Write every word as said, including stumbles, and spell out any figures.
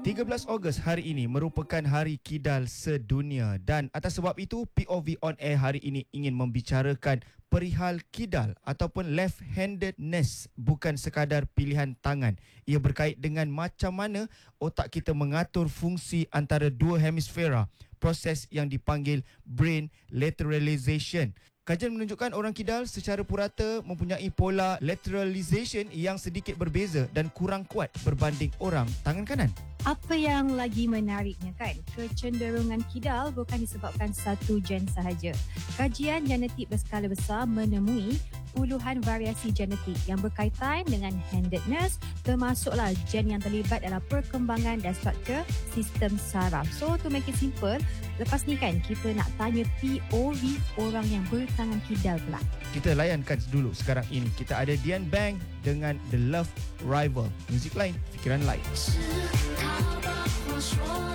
tiga belas Ogos hari ini merupakan Hari Kidal Sedunia dan atas sebab itu P O V On Air hari ini ingin membicarakan perihal kidal ataupun left-handedness, bukan sekadar pilihan tangan. Ia berkait dengan macam mana otak kita mengatur fungsi antara dua hemisfera, proses yang dipanggil brain lateralization. Kajian menunjukkan orang kidal secara purata mempunyai pola lateralization yang sedikit berbeza dan kurang kuat berbanding orang tangan kanan. Apa yang lagi menariknya kan, kecenderungan kidal bukan disebabkan satu gen sahaja. Kajian genetik berskala besar menemui puluhan variasi genetik yang berkaitan dengan handedness, termasuklah gen yang terlibat dalam perkembangan dan struktur sistem saraf. So to make it simple, lepas ni kan kita nak tanya P O V orang yang bertangan kidal pula. Kita layankan dulu sekarang ini. Kita ada Dian Bang dengan The Love Rival. Muzik lain, fikiran lain. 是他把话说